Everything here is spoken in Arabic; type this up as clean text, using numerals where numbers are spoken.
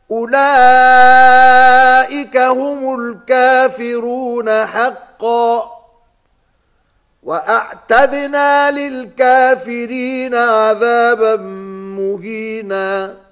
أولئك هم الكافرون حقا وأعتدنا للكافرين عذابا مهينا